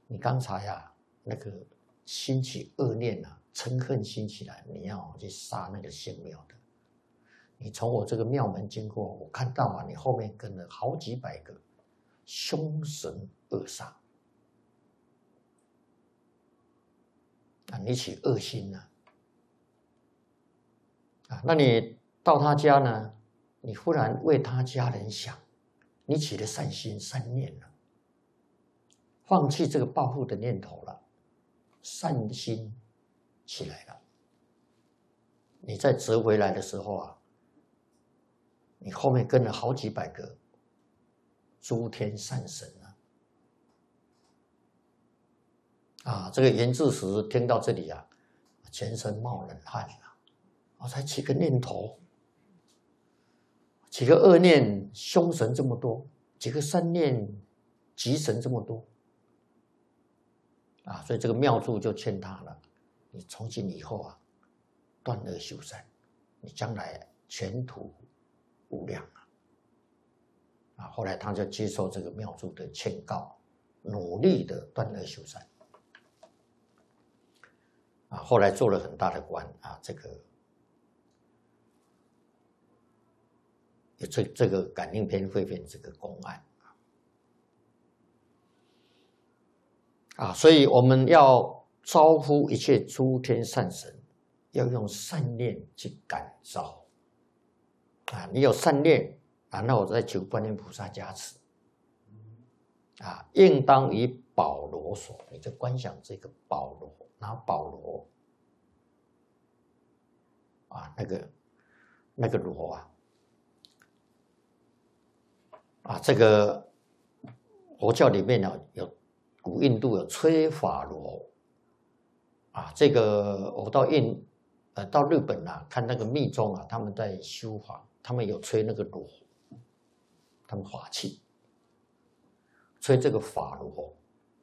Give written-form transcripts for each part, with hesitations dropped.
你刚才啊那个兴起恶念啊，嗔恨兴起来，你要去杀那个姓庙的。你从我这个庙门经过，我看到啊，你后面跟了好几百个凶神恶煞啊，你起恶心了啊。那你到他家呢，你忽然为他家人想，你起了善心善念了，放弃这个报复的念头了，善心起来了。你再折回来的时候啊，你后面跟了好几百个诸天善神啊！这个严智时听到这里啊，全身冒冷汗了。我才起个念头，起个恶念，凶神这么多；起个善念，吉神这么多啊！所以这个庙祝就劝他了：你从今以后啊，断恶修善，你将来前途无量啊！后来他就接受这个庙祝的劝告，努力的断恶修善啊！后来做了很大的官啊，这个感应篇会变这个公案啊，所以我们要招呼一切诸天善神，要用善念去感召啊！你有善念啊，那我再求观音菩萨加持啊！应当以宝螺所，你就观想这个宝螺，拿宝螺啊，那个螺啊，这个佛教里面呢，有古印度有吹法螺啊，这个我到日本啊，看那个密宗啊，他们在修法，他们有吹那个螺，他们法器吹这个法螺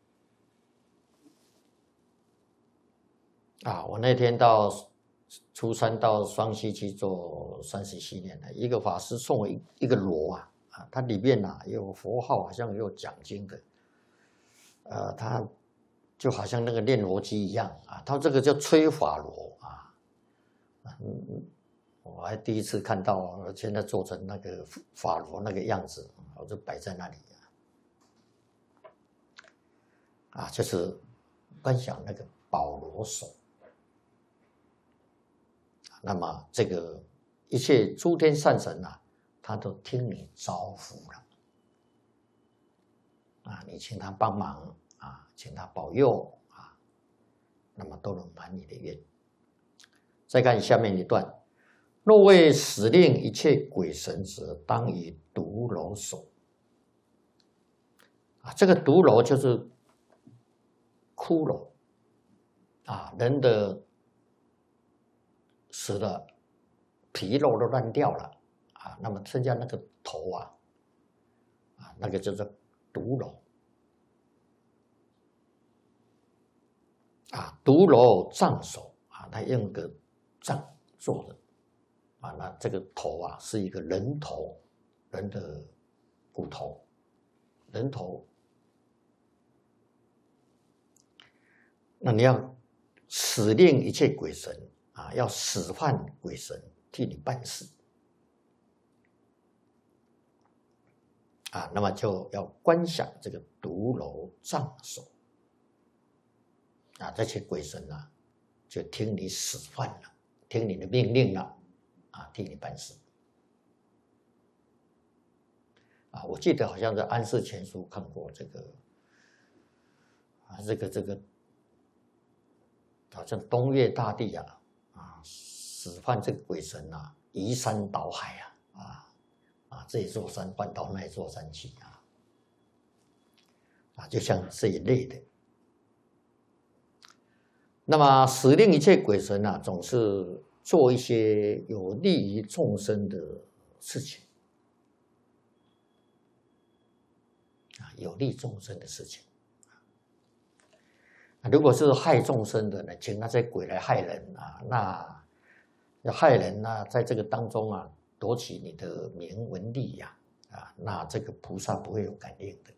啊。我那天到初三到双溪去做37年了，一个法师送我一个螺啊，它里面啊有佛号，好像有讲经的，它就好像那个念佛机一样啊，它这个叫吹法螺啊，我还第一次看到，现在做成那个法螺那个样子，我就摆在那里啊，就是观想那个宝螺手。那么这个一切诸天善神啊，他都听你招呼了啊，你请他帮忙啊，请他保佑啊，那么都能满你的愿。再看下面一段：若为使令一切鬼神者，当以毒螺手啊。这个毒螺就是骷髅啊，人的死了，皮肉都烂掉了啊，那么剩下那个头啊，那个叫做毒螺啊，毒螺杖手啊，他用个杖做的啊，那这个头啊是一个人头，人的骨头，人头。那你要使令一切鬼神啊，要使唤鬼神替你办事啊，那么就要观想这个毒螺杖手啊，这些鬼神啊就听你使唤了，听你的命令了啊，替你办事啊。我记得好像在《安世全书》看过这个啊，这个好像东岳大帝啊使唤这个鬼神啊，移山倒海这一座山搬到那一座山去就像这一类的。那么使令一切鬼神啊，总是做一些有利于众生的事情有利众生的事情。如果是害众生的呢，请那些鬼来害人那要害人在这个当中夺取你的名闻利那这个菩萨不会有感应的